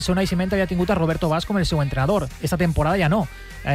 seu naixement havia tingut a Roberto Vaz com el seu entrenador. Esta temporada ja no.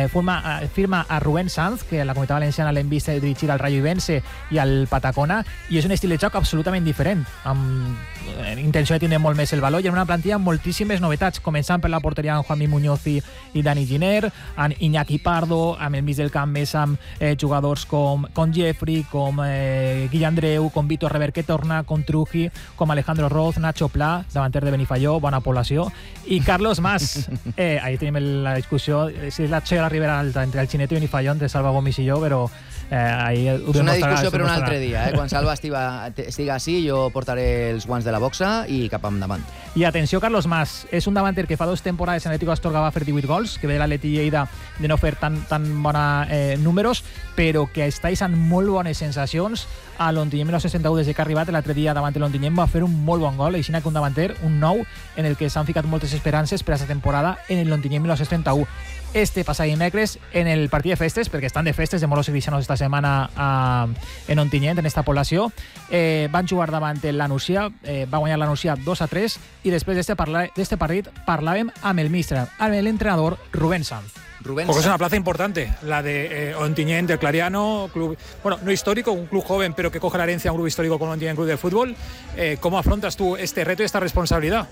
Firma a Rubén Sanz, que la Comunitat Valenciana l'hem vist dirigir al Rayo Ibense i al Patacona, i és un estil de joc absolutament diferent, amb intenció de tindre molt més el valor, i en una plantilla amb moltíssimes novetats, començant per la porteria amb Juanmi Muñoz i Dani Giner, amb Iñaki Pardo, amb el mig del camp més amb jugadors com Jeffrey, com Guilla Andreu, com Víctor Rever que torna, com Truji, com Alejandro Roz, Nacho Pla, davanter de Benifaió, bona població, i Carlos Mas. Ahí tenim la discussió, si és la Xera Ribera Alta entre el Xineto i Benifaió, entre Salva Gomis i jo, però ahí és una discussió per un altre dia. Quan Salva estiga així, jo portaré els guants de la boxa i cap endavant. I atenció, Carlos Mas, és un davanter que fa 2 temporades en Atlético Astorga va fer 18 gols, que ve de l'Atleti Lleida de no fer tan bona números, però que està deixant molt bones sensacions. A l'Ontinyent 1961, des que ha arribat l'altre dia davant de l'Ontinyent, va fer un molt bon gol, així que un davanter, un nou, en el que s'han ficat moltes esperances per a aquesta temporada en el l'Ontinyent 1931. Este passat dimecres, en el partit de festes, perquè estan de festes de moros cristianos esta setmana en Ontinyent, en esta població, van jugar davant la Nucia, va guanyar la Nucia 2-3, i després d'este partit parlàvem amb el míster, amb l'entrenador Rubén Sanz. Porque es una plaza importante, la de Ontinyent, del Clariano, club, bueno, no histórico, un club joven, pero que coge la herencia de un club histórico como Ontinyent Club de Fútbol. ¿Cómo afrontas tú este reto y esta responsabilidad?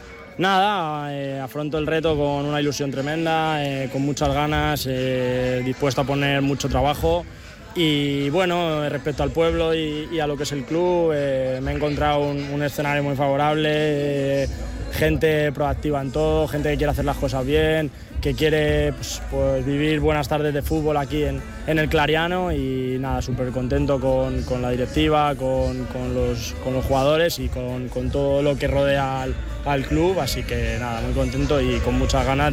Nada, afronto el reto con una ilusión tremenda, con muchas ganas, dispuesto a poner mucho trabajo. Y bueno, respecto al pueblo y a lo que es el club, me he encontrado un escenario muy favorable, gente proactiva en todo, gente que quiere hacer las cosas bien, que quiere pues vivir buenas tardes de fútbol aquí en el Clariano, y nada, súper contento con la directiva, con los jugadores y con todo lo que rodea al club, así que nada, muy contento y con muchas ganas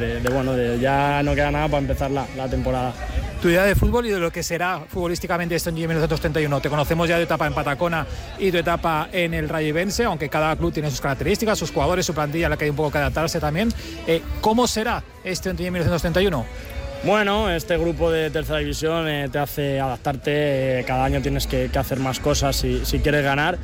de ya no queda nada para empezar la temporada. Tu idea de fútbol y de lo que será futbolísticamente esto en 1931. Te conocemos ya de etapa en Patacona y tu etapa en el Rayo Ibense, aunque cada club tiene sus características, sus jugadores, su plantilla, a la que hay un poco que adaptarse también. ¿Cómo será este en 1931? Bueno, este grupo de tercera división te hace adaptarte, cada año tienes que hacer más cosas si quieres ganar.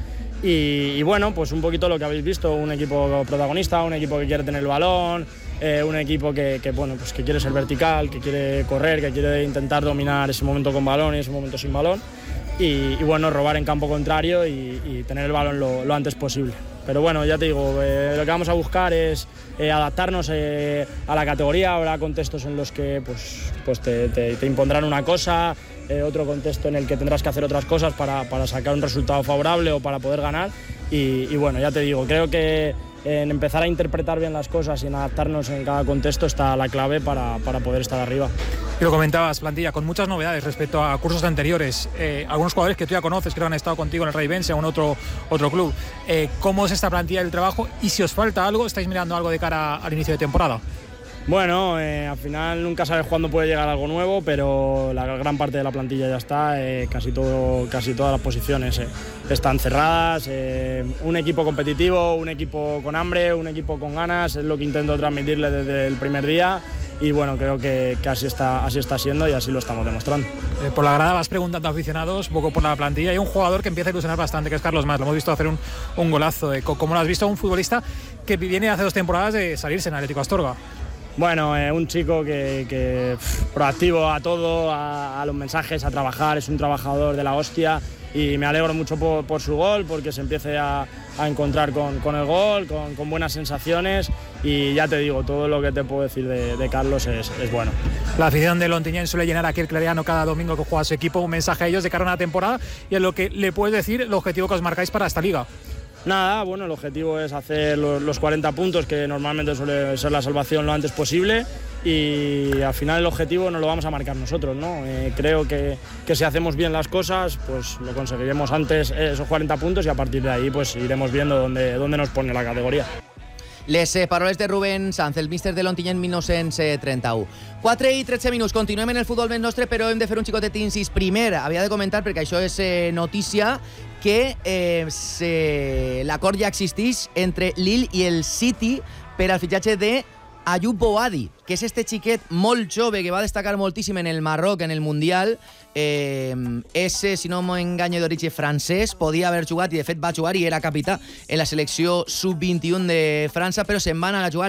Y bueno, pues un poquito lo que habéis visto, un equipo protagonista, un equipo que quiere tener el balón, un equipo que quiere ser vertical, que quiere correr, que quiere intentar dominar ese momento con balón y ese momento sin balón, y bueno, robar en campo contrario y tener el balón lo antes posible. Pero bueno, ya te digo, lo que vamos a buscar es adaptarnos a la categoría. Habrá contextos en los que pues te impondrán una cosa, otro contexto en el que tendrás que hacer otras cosas para sacar un resultado favorable o para poder ganar. Y bueno, ya te digo, creo que en empezar a interpretar bien las cosas y en adaptarnos en cada contexto está la clave para poder estar arriba. Y lo comentabas, plantilla con muchas novedades respecto a cursos anteriores. Algunos jugadores que tú ya conoces, que han estado contigo en el Rayo Ibense o en otro club. ¿Cómo es esta plantilla del trabajo? Y si os falta algo, ¿estáis mirando algo de cara al inicio de temporada? Bueno, al final nunca sabes cuándo puede llegar algo nuevo, pero la gran parte de la plantilla ya está, casi todas las posiciones están cerradas. Un equipo competitivo, un equipo con hambre, un equipo con ganas, es lo que intento transmitirle desde el primer día. Y bueno, creo que así está siendo y así lo estamos demostrando. Por la grada vas preguntando a aficionados, un poco por la plantilla. Hay un jugador que empieza a ilusionar bastante, que es Carlos Mas. Lo hemos visto hacer un golazo. ¿Cómo lo has visto? Un futbolista que viene hace 2 temporadas de salirse en Atlético Astorga. Bueno, un chico que proactivo a todo, a los mensajes, a trabajar, es un trabajador de la hostia, y me alegro mucho por su gol, porque se empiece a encontrar con el gol, con buenas sensaciones, y ya te digo, todo lo que te puedo decir de Carlos es bueno. La afición del Ontinyent suele llenar aquí el Clariano cada domingo que juega su equipo, un mensaje a ellos de cara a una temporada, y en lo que le puedes decir el objetivo que os marcáis para esta liga. Nada, bueno, el objetivo es hacer los 40 puntos, que normalmente suele ser la salvación, lo antes posible, y al final el objetivo nos lo vamos a marcar nosotros, ¿no? Creo que si hacemos bien las cosas, pues lo conseguiremos antes, esos 40 puntos, y a partir de ahí pues iremos viendo dónde nos pone la categoría. Les paraules de Rubén Sanz, el míster de l'Ontinyent 1931. 4 i 13 minuts, continuem en el futbol més nostre, però hem de fer un xicotet incís. Primer, havia de comentar, perquè això és notícia, que l'acord ja existeix entre Lille i el City per al fitxatge de Ayub Boadi, que és este xiquet molt jove que va destacar moltíssim en el Marroc, en el Mundial. És, si no m'enganyo, d'origen francès, podia haver jugat i de fet va jugar i era capità en la selecció sub-21 de França, però se'n van a jugar